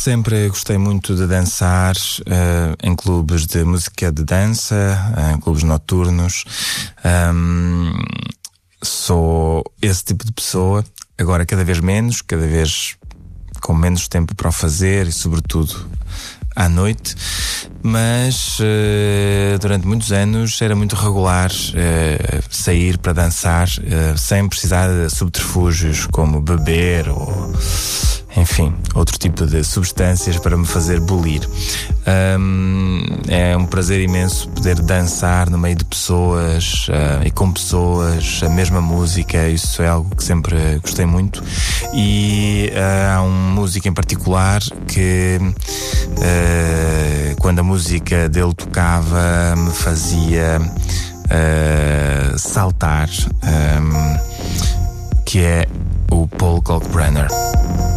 Sempre gostei muito de dançar em clubes de música de dança, em clubes noturnos. Sou esse tipo de pessoa. Agora cada vez menos, cada vez com menos tempo para o fazer e sobretudo à noite, mas durante muitos anos era muito regular sair para dançar sem precisar de subterfúgios como beber ou, enfim, outro tipo de substâncias para me fazer bulir. É um prazer imenso poder dançar no meio de pessoas e com pessoas, a mesma música. Isso é algo que sempre gostei muito. E há um músico em particular que quando a música dele tocava me fazia saltar, que é o Paul Kalkbrenner.